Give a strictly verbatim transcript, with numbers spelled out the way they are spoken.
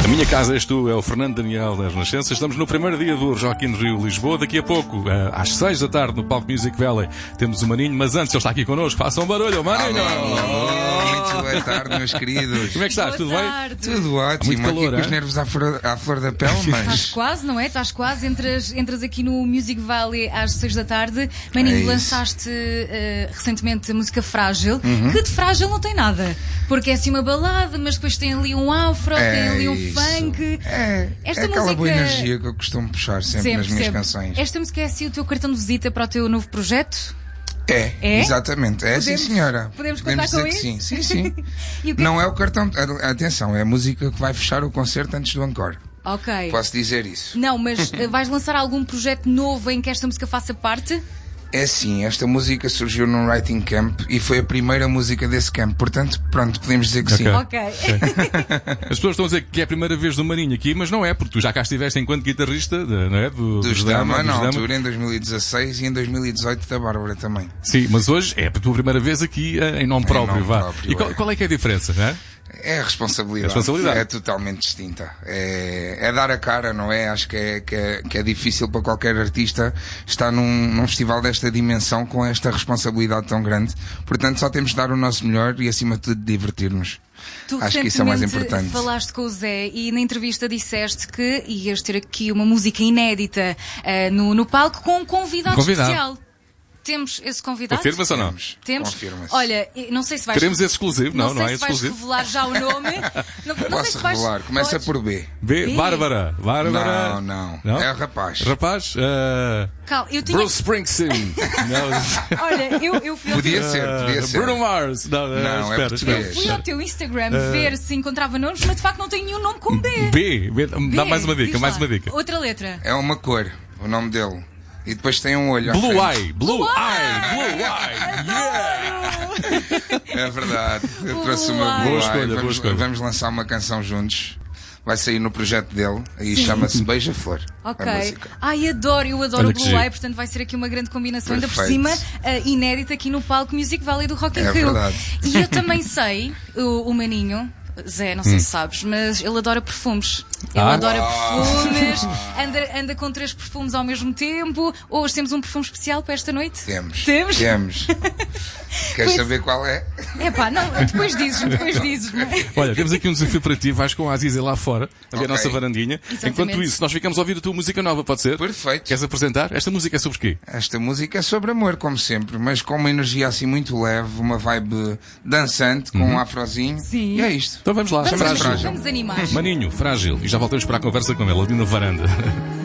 Minha Casa És Tu, é o Fernando Daniel das Renascença. Estamos no primeiro dia do Rock in Rio Lisboa. Daqui a pouco, às seis da tarde, no palco Music Valley, temos o Maninho. Mas antes, ele está aqui connosco. Façam um barulho, Maninho! Alô, muito boa tarde, meus queridos. Como é que estás? Boa Tudo tarde. bem? Tudo ótimo. Muito calor, aqui com é? os nervos à flor, à flor da pele, Estás mas... quase, não é? Estás quase. Entras, entras aqui no Music Valley às seis da tarde. Maninho, É isso. lançaste uh, recentemente a música Frágil, Uhum. que de frágil não tem nada. Porque é assim uma balada, mas depois tem ali um afro, É tem ali um isso. funk. É, Esta é aquela música- boa energia que eu costumo puxar sempre, nas minhas canções. Esta música é assim o teu cartão de visita para o teu novo projeto? É, É? exatamente. É, Podemos- sim, senhora. podemos contar dizer com que isso? sim. Sim, sim. E o que- Não é o cartão... Atenção, é a música que vai fechar o concerto antes do encore. Ok. Posso dizer isso? Não, mas uh, vais lançar algum projeto novo em que esta música faça parte? É sim, esta música surgiu num writing camp e foi a primeira música desse camp. Portanto, pronto, podemos dizer que sim. Ok. Ok. As pessoas estão a dizer que é a primeira vez do Maninho aqui, mas não é, porque tu já cá estiveste enquanto guitarrista, de, não é? Do, Dos Dama, Dama, na dos Dama. altura, em dois mil e dezasseis e em dois mil e dezoito da Bárbara também. Sim, mas hoje é a tua primeira vez aqui eh, em nome próprio, nome vá. próprio, E qual, é. qual é que é a diferença, não é? É a responsabilidade. É a responsabilidade. É totalmente distinta. É, é dar a cara, não é? Acho que é, que é, que é difícil para qualquer artista estar num, num festival desta dimensão com esta responsabilidade tão grande. Portanto, só temos de dar o nosso melhor e, acima de tudo, divertir-nos. Tu Acho que isso é mais recentemente importante. falaste com o Zé e na entrevista disseste que ias ter aqui uma música inédita eh, no, no palco com um convidado, Convidado. especial. Temos esse convidado? Confirma-se ou não? Temos. Temos? Confirma-se. Olha, não sei se vais... Queremos esse exclusivo, não, não, sei é se vais exclusivo. revelar já o nome. Não, não sei Posso se vais... revelar? Começa Podes? por B. B, B. Bárbara. Bárbara. Não, não, Não? É o rapaz. Rapaz, eh, Calma, eu tinha... Bruce Springsteen. Não, Olha, eu, eu fui ao Podia teu... ser, podia eh, ser. Bruno Mars. Não, eh, Não, é espera, português. espera, Eu fui espera. ao teu Instagram ver se encontrava nomes, mas de facto não tenho nenhum nome com B. B, B, dá B, mais uma dica, diz mais lá. uma dica. Outra letra. É uma cor, o nome dele. E depois tem um olho à Blue frente. Eye, Blue Eye, Blue Eye. Yeah! É verdade. Eu Boa. trouxe uma Boa Blue Eye. escolha, boa vamos, escolha. vamos lançar uma canção juntos. Vai sair no projeto dele. E chama-se Beija-Flor. Ok. A música. Ai, adoro, eu adoro Olha o que Blue giro. Eye, portanto vai ser aqui uma grande combinação, ainda por Perfeito. cima, uh, inédita aqui no palco Music Valley do Rock in É Rio. verdade. E eu também sei, o, o Maninho, Zé, não sei se sabes, mas ele adora perfumes. Ele Ah. adora perfumes, anda, anda com três perfumes ao mesmo tempo. Hoje temos um perfume especial para esta noite? Temos. Temos? Temos. Queres Pois- saber qual é? Epá, não, depois dizes, depois dizes. Não é? Olha, temos aqui um desafio para ti. Vais com a Aziza lá fora, a ver a Ok. nossa varandinha. Exatamente. Enquanto isso, nós ficamos a ouvir a tua música nova, pode ser? Perfeito. Queres apresentar? Esta música é sobre quê? Esta música é sobre amor, como sempre, mas com uma energia assim muito leve, uma vibe dançante, com um afrozinho. Sim. E é isto. Então vamos lá, Vamos, Frágil. Frágil. vamos animar. Maninho, Frágil. E já voltamos para a conversa com ela ali na varanda.